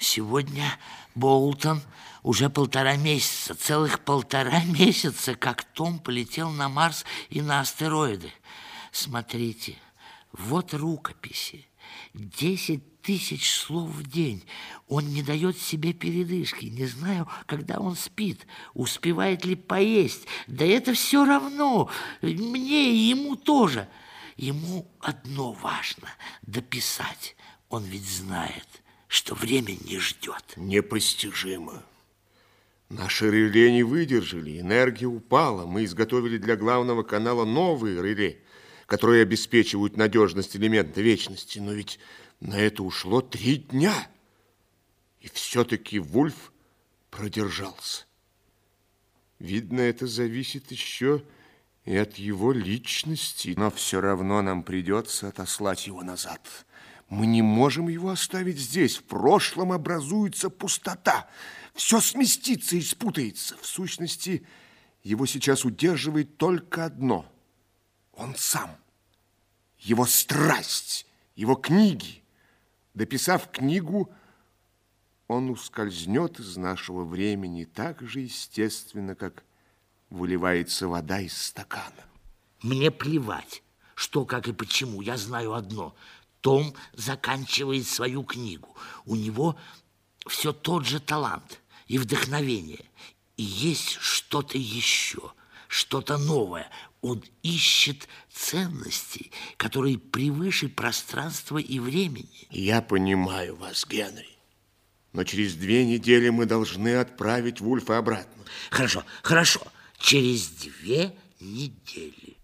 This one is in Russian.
Сегодня Болтон уже 1,5 месяца, целых 1,5 месяца, как Том полетел на Марс и на астероиды. Смотрите, вот рукописи. 10 тысяч слов в день. Он не дает себе передышки. Не знаю, когда он спит, успевает ли поесть. Да это все равно. Мне и ему тоже. Ему одно важно – дописать. Он ведь знает, что время не ждет. Непостижимо. Наши реле не выдержали, энергия упала. Мы изготовили для главного канала новые реле, которые обеспечивают надежность элемента вечности. Но ведь на это ушло 3 дня. И все-таки Вульф продержался. Видно, это зависит еще и от его личности. Но все равно нам придется отослать его назад. Мы не можем его оставить здесь. В прошлом образуется пустота. Все сместится и спутается. В сущности, его сейчас удерживает только одно. Он сам. Его страсть, его книги. Дописав книгу, он ускользнет из нашего времени так же естественно, как выливается вода из стакана. Мне плевать, что, как и почему. Я знаю одно. Том заканчивает свою книгу. У него все тот же талант и вдохновение. И есть что-то еще, что-то новое. Он ищет ценности, которые превыше пространства и времени. Я понимаю вас, Генри. Но через 2 недели мы должны отправить Вульфа обратно. Хорошо, хорошо. Через 2 недели.